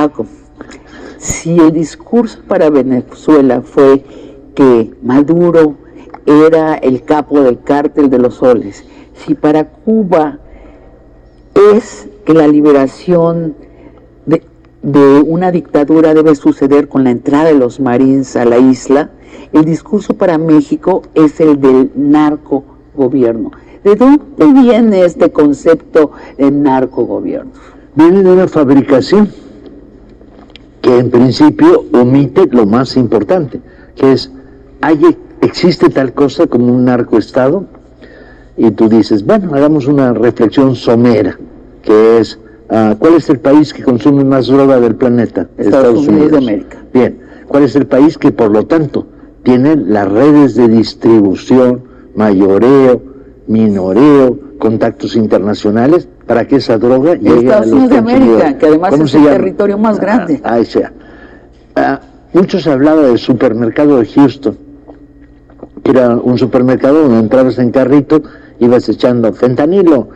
Paco, si el discurso para Venezuela fue que Maduro era el capo del cártel de los soles, si para Cuba es que la liberación de una dictadura debe suceder con la entrada de los Marines a la isla, el discurso para México es el del narcogobierno. ¿De dónde viene este concepto de narcogobierno? Viene de una fabricación que en principio omite lo más importante, que es, existe tal cosa como un narcoestado, y tú dices, bueno, hagamos una reflexión somera, que es, ¿cuál es el país que consume más droga del planeta? Estados Unidos de América. Bien, ¿cuál es el país que por lo tanto tiene las redes de distribución, mayoreo, minoreo, contactos internacionales para que esa droga llegue a los consumidores? Estados Unidos de América, que además es el territorio más grande. Muchos hablaban del supermercado de Houston, que era un supermercado donde entrabas en carrito, ibas echando fentanilo,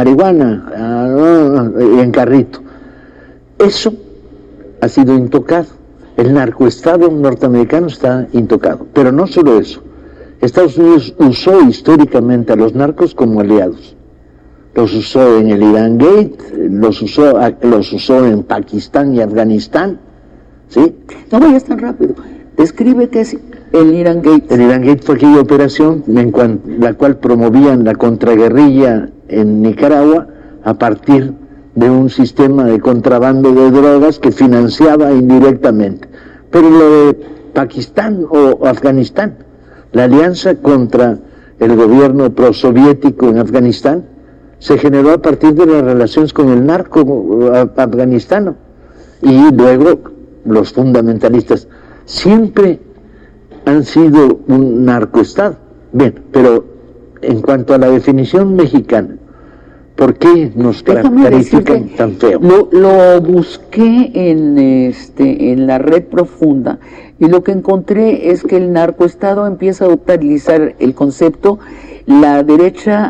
marihuana, en carrito. Eso ha sido intocado. El narcoestado norteamericano está intocado. Pero no solo eso. Estados Unidos usó históricamente a los narcos como aliados. Los usó en el Irán Gate, los usó en Pakistán y Afganistán. ¿Sí? No vayas tan rápido. Describe qué es el Irán Gate. El Irán Gate fue aquella operación la cual promovían la contraguerrilla en Nicaragua a partir de un sistema de contrabando de drogas que financiaba indirectamente. Pero lo de Pakistán o Afganistán, la alianza contra el gobierno prosoviético en Afganistán se generó a partir de las relaciones con el narco afganistano, y luego los fundamentalistas siempre han sido un narcoestado. Bien, pero en cuanto a la definición mexicana, ¿por qué nos caracterizan tan feo? Lo busqué en la red profunda, y lo que encontré es que el narcoestado empieza a utilizar el concepto la derecha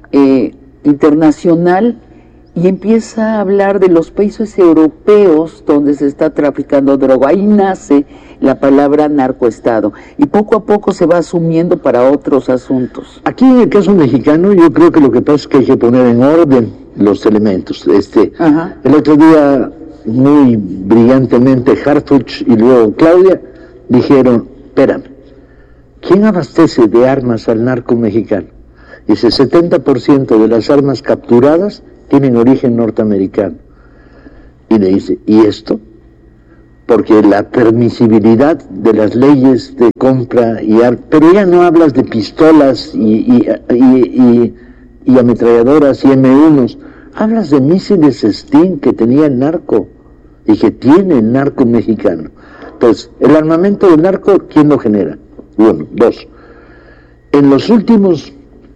internacional, y empieza a hablar de los países europeos donde se está traficando droga. Ahí nace la palabra narcoestado, y poco a poco se va asumiendo para otros asuntos. Aquí en el caso mexicano yo creo que lo que pasa es que hay que poner en orden los elementos. El otro día, muy brillantemente, Harfuch y luego Claudia dijeron, espérame, ¿quién abastece de armas al narco mexicano? Dice, 70% de las armas capturadas tienen origen norteamericano. Y le dice, ¿y esto? Porque la permisibilidad de las leyes de compra pero ya no hablas de pistolas y ametralladoras y M1s, hablas de misiles Sting que tenía el narco y que tiene el narco mexicano. Entonces, el armamento del narco, ¿quién lo genera? Uno. Dos, en los últimos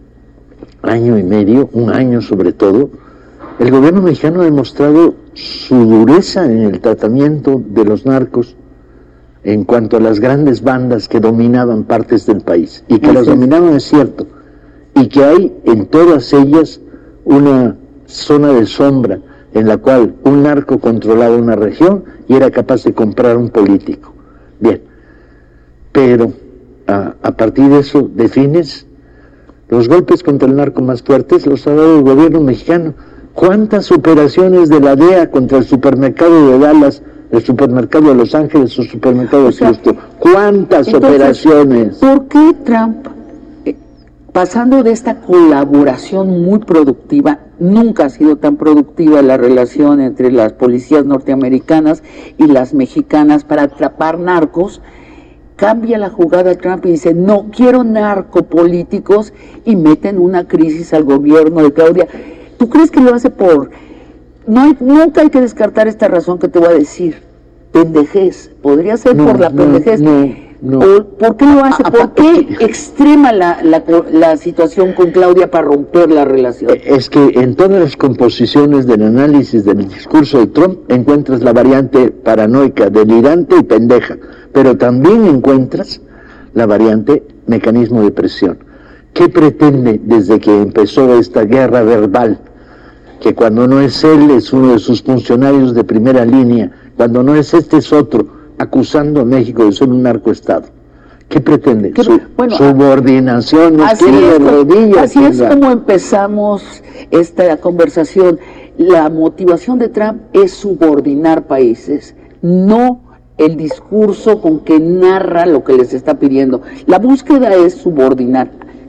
año y medio, un año sobre todo, el gobierno mexicano ha demostrado su dureza en el tratamiento de los narcos en cuanto a las grandes bandas que dominaban partes del país, y que las dominaban, es cierto, y que hay en todas ellas una zona de sombra en la cual un narco controlaba una región y era capaz de comprar un político. Bien, pero a partir de eso defines los golpes contra el narco más fuertes, los ha dado el gobierno mexicano. ¿Cuántas operaciones de la DEA contra el supermercado de Dallas, el supermercado de Los Ángeles, el supermercado de Houston? ¿Cuántas operaciones? ¿Por qué Trump, pasando de esta colaboración muy productiva, nunca ha sido tan productiva la relación entre las policías norteamericanas y las mexicanas para atrapar narcos, cambia la jugada Trump y dice, no quiero narcopolíticos, y meten una crisis al gobierno de Claudia? ¿Tú crees que lo hace por...? Nunca hay que descartar esta razón que te voy a decir. Pendejez. Podría ser por la pendejez. No. ¿Por qué lo hace? ¿Por qué extrema la situación con Claudia para romper la relación? Es que en todas las composiciones del análisis del discurso de Trump encuentras la variante paranoica, delirante y pendeja, pero también encuentras la variante mecanismo de presión. ¿Qué pretende desde que empezó esta guerra verbal? Que cuando no es él, es uno de sus funcionarios de primera línea, cuando no es este es otro, acusando a México de ser un narcoestado. ¿Qué pretende? Subordinación, nos quiere de rodillas. Así es como empezamos esta conversación. La motivación de Trump es subordinar países, no el discurso con que narra lo que les está pidiendo. La búsqueda es subordinar.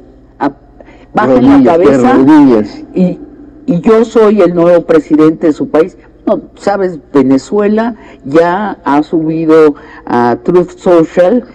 Bajen la cabeza y yo soy el nuevo presidente de su país. No, sabes, Venezuela ya ha subido a Truth Social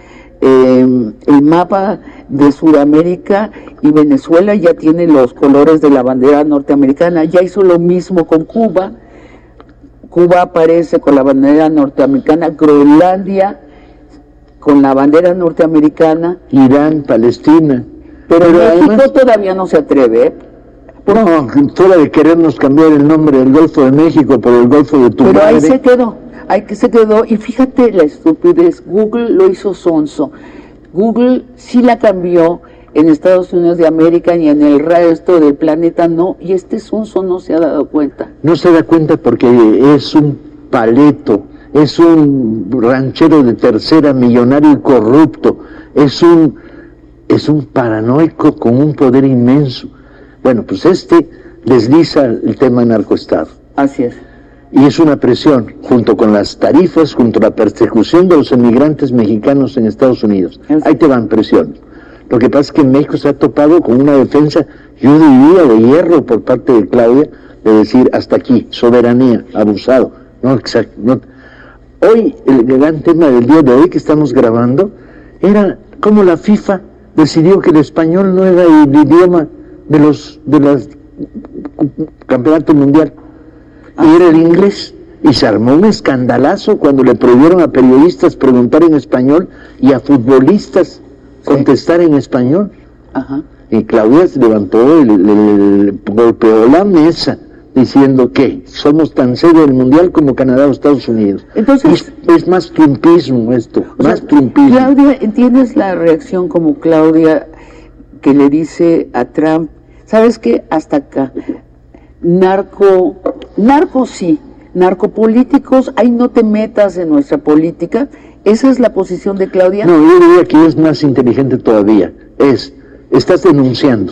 el mapa de Sudamérica, y Venezuela ya tiene los colores de la bandera norteamericana. Ya hizo lo mismo con Cuba. Cuba aparece con la bandera norteamericana, Groenlandia con la bandera norteamericana, Irán, Palestina. Pero México además todavía no se atreve, No, fuera de querernos cambiar el nombre del Golfo de México por el Golfo de tu madre. Pero ahí se quedó, y fíjate la estupidez, Google lo hizo sonso. Google sí la cambió en Estados Unidos de América y en el resto del planeta no, y este sonso no se ha dado cuenta. No se da cuenta porque es un paleto, es un ranchero de tercera, millonario y corrupto, es un paranoico con un poder inmenso. Bueno, pues desliza el tema narcoestado. Así es. Y es una presión, junto con las tarifas, junto a la persecución de los emigrantes mexicanos en Estados Unidos. Ahí te van presiones. Lo que pasa es que México se ha topado con una defensa, yo diría, de hierro por parte de Claudia, de decir, hasta aquí, soberanía, abusado. No, exacto. No. Hoy, el gran tema del día de hoy que estamos grabando, era cómo la FIFA decidió que el español no era el idioma de los campeonato mundial, y era el inglés, y se armó un escandalazo cuando le prohibieron a periodistas preguntar en español y a futbolistas contestar en español. Ajá. Y Claudia se levantó, golpeó la mesa diciendo que somos tan serio del mundial como Canadá o Estados Unidos. Entonces es más trumpismo esto, más trumpismo. Claudia, ¿entiendes la reacción como Claudia que le dice a Trump, sabes qué, hasta acá, narcos sí, narcopolíticos, ahí no te metas en nuestra política? ¿Esa es la posición de Claudia? No, yo diría que es más inteligente todavía. Estás denunciando,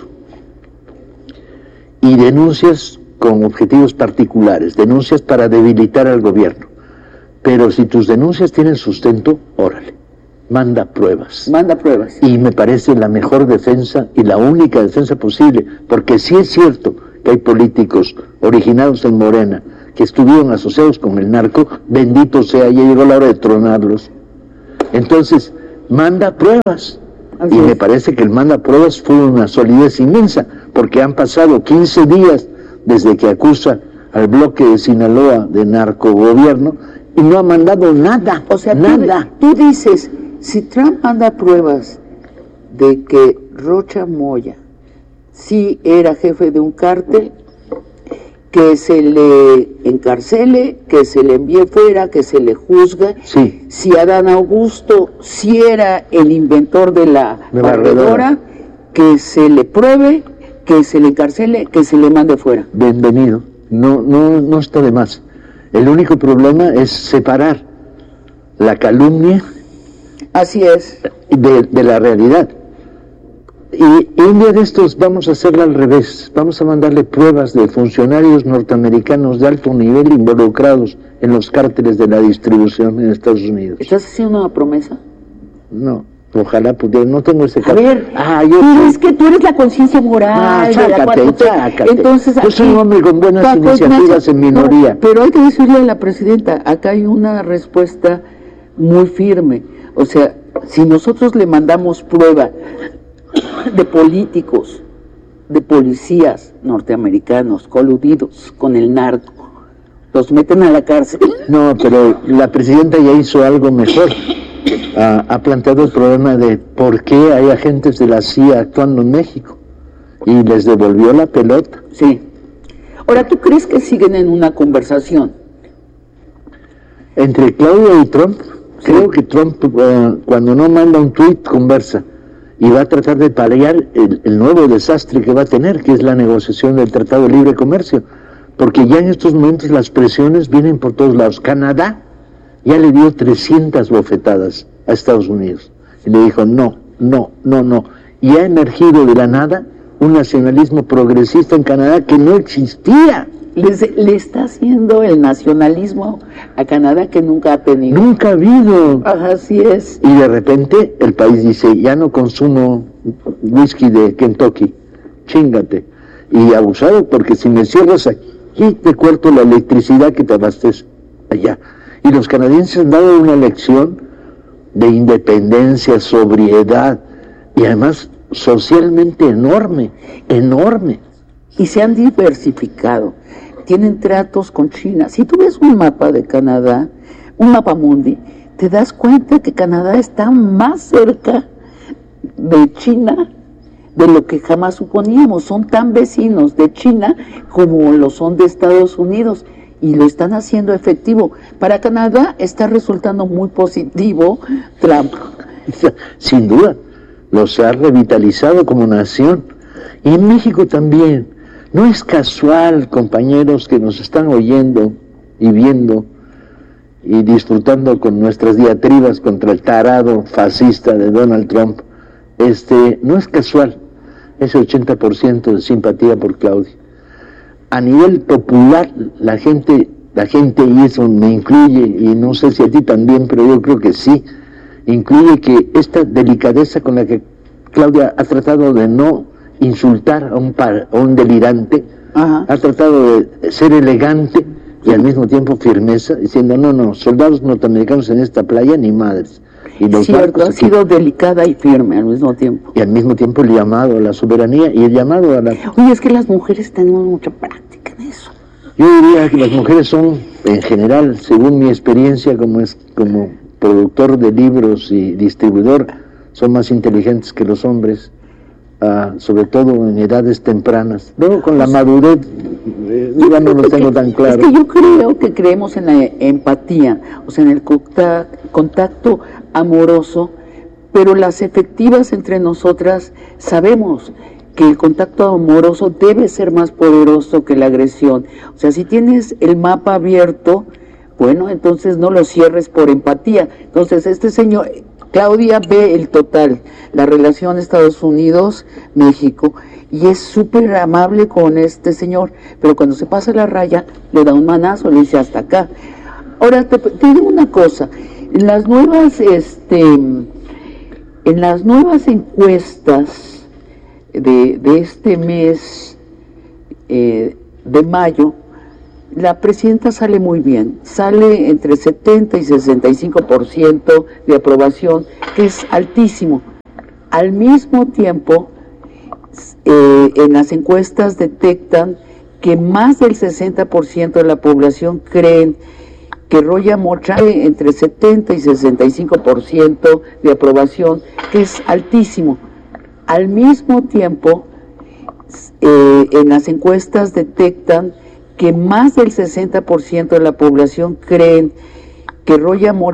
y denuncias con objetivos particulares, denuncias para debilitar al gobierno, pero si tus denuncias tienen sustento, órale, manda pruebas. Y me parece la mejor defensa y la única defensa posible, porque sí es cierto que hay políticos originados en Morena que estuvieron asociados con el narco, bendito sea, ya llegó la hora de tronarlos. Entonces, manda pruebas. Y me parece que el manda pruebas fue una solidez inmensa, porque han pasado 15 días desde que acusa al bloque de Sinaloa de narcogobierno y no ha mandado nada. O sea, nada. Tú dices, si Trump manda pruebas de que Rocha Moya sí era jefe de un cártel, que se le encarcele, que se le envíe fuera, que se le juzgue. Sí. Si Adán Augusto sí era el inventor de la barredora, que se le pruebe, que se le encarcele, que se le mande fuera. Bienvenido. No está de más. El único problema es separar la calumnia, así es, de la realidad. Y un día de estos vamos a hacerla al revés. Vamos a mandarle pruebas de funcionarios norteamericanos de alto nivel involucrados en los cárteles de la distribución en Estados Unidos. ¿Estás haciendo una promesa? No, ojalá pudiera. No tengo ese caso. A ver, es que tú eres la conciencia moral. Chácate. Entonces, yo soy un hombre con buenas iniciativas en minoría. No, pero hay que decirle a la presidenta, acá hay una respuesta muy firme. O sea, si nosotros le mandamos prueba de políticos, de policías norteamericanos coludidos con el narco, los meten a la cárcel. No, pero la presidenta ya hizo algo mejor. Ha planteado el problema de por qué hay agentes de la CIA actuando en México y les devolvió la pelota. Sí. Ahora, ¿tú crees que siguen en una conversación? Entre Claudia y Trump, sí. Creo que Trump cuando no manda un tuit conversa y va a tratar de paliar el nuevo desastre que va a tener, que es la negociación del Tratado de Libre Comercio, porque ya en estos momentos las presiones vienen por todos lados. Canadá ya le dio 300 bofetadas a Estados Unidos. Y le dijo, no. Y ha emergido de la nada un nacionalismo progresista en Canadá que no existía. Le está haciendo el nacionalismo a Canadá que nunca ha tenido. Nunca ha habido. Ajá, así es. Y de repente el país dice, ya no consumo whisky de Kentucky, chíngate. Y abusado, porque si me cierras aquí, te corto la electricidad que te abastece allá. Y los canadienses han dado una lección de independencia, sobriedad, y además socialmente enorme. Y se han diversificado. Tienen tratos con China. Si tú ves un mapa de Canadá, un mapa mundi, te das cuenta que Canadá está más cerca de China de lo que jamás suponíamos. Son tan vecinos de China como lo son de Estados Unidos, y lo están haciendo efectivo. Para Canadá está resultando muy positivo Trump. Sin duda, los ha revitalizado como nación. Y en México también. No es casual, compañeros que nos están oyendo y viendo y disfrutando con nuestras diatribas contra el tarado fascista de Donald Trump. No es casual ese 80% de simpatía por Claudia. A nivel popular, la gente, y eso me incluye, y no sé si a ti también, pero yo creo que sí, incluye que esta delicadeza con la que Claudia ha tratado de no insultar a un delirante, Ajá. Ha tratado de ser elegante y al mismo tiempo firmeza, diciendo, no, soldados norteamericanos en esta playa ni madres. Y los cierto, ha aquí, sido delicada y firme al mismo tiempo. Y al mismo tiempo el llamado a la soberanía y el llamado a la... Oye, es que las mujeres tenemos mucha práctica en eso. Yo diría que las mujeres son, en general, según mi experiencia como productor de libros y distribuidor, son más inteligentes que los hombres, sobre todo en edades tempranas. Luego con la madurez ya no lo tengo tan claro. Es que yo creo que creemos en la empatía, o sea, en el contacto amoroso, pero las efectivas entre nosotras sabemos que el contacto amoroso debe ser más poderoso que la agresión. O sea, si tienes el mapa abierto, bueno, entonces no lo cierres por empatía. Entonces, este señor, Claudia, ve el total, la relación Estados Unidos-México, y es súper amable con este señor, pero cuando se pasa la raya, le da un manazo, le dice hasta acá. Ahora, te digo una cosa, en las nuevas encuestas de este mes de mayo, la presidenta sale muy bien, sale entre 70 y 65% de aprobación, que es altísimo. Al mismo tiempo, en las encuestas detectan que más del 60% de la población creen que Roya Mocha entre 70 y 65% de aprobación, que es altísimo. Al mismo tiempo, en las encuestas detectan que más del 60% de la población creen que Roya Mocha